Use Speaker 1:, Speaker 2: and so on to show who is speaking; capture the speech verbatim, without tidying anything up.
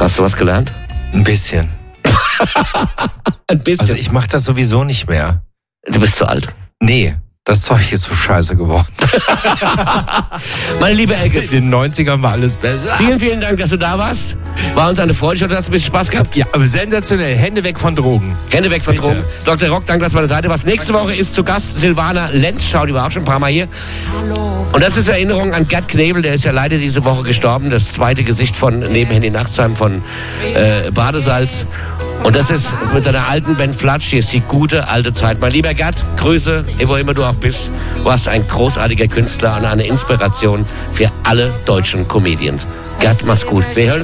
Speaker 1: Hast du was gelernt?
Speaker 2: Ein bisschen.
Speaker 1: Ein bisschen.
Speaker 2: Also ich mache das sowieso nicht mehr.
Speaker 1: Du bist zu alt.
Speaker 2: Nee, das Zeug ist so scheiße geworden.
Speaker 1: Meine liebe Elke.
Speaker 2: In den neunzigern war alles besser.
Speaker 1: Vielen, vielen Dank, dass du da warst. War uns eine Freude. Ich hoffe, du hast ein bisschen Spaß gehabt.
Speaker 2: Ja, aber sensationell. Hände weg von Drogen.
Speaker 1: Hände weg von
Speaker 2: Bitte.
Speaker 1: Drogen. Doktor Rock, danke, dass du an der Seite warst. Nächste Woche ist zu Gast Silvana Lenz. Schau, die war auch schon ein paar Mal hier. Und das ist Erinnerung an Gerd Knebel. Der ist ja leider diese Woche gestorben. Das zweite Gesicht von neben Henny Nachtsheim von äh, Badesalz. Und das ist mit seiner alten Band Flatsch. Hier ist die gute alte Zeit. Mein lieber Gerd, Grüße, wo immer du auch bist. Du warst ein großartiger Künstler und eine Inspiration für alle deutschen Comedians. Gerd, mach's gut. Wir hören uns